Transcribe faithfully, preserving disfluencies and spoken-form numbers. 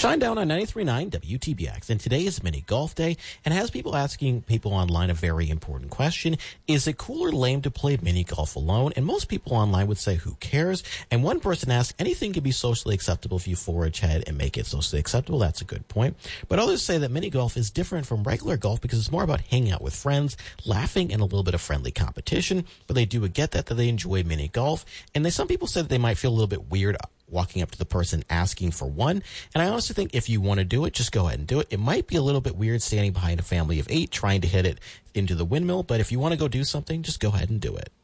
Shinedown on ninety-three point nine W T B X, and today is mini golf day, and has people asking people online a very important question. Is it cool or lame to play mini golf alone? And most people online would say, who cares? And one person asked, anything can be socially acceptable if you forge ahead and make it socially acceptable. That's a good point. But others say that mini golf is different from regular golf because it's more about hanging out with friends, laughing, and a little bit of friendly competition. But they do get that, that they enjoy mini golf. And they, some people say that they might feel a little bit weird walking up to the person asking for one. And I honestly think if you want to do it, just go ahead and do it. It might be a little bit weird standing behind a family of eight trying to hit it into the windmill, but if you want to go do something, just go ahead and do it.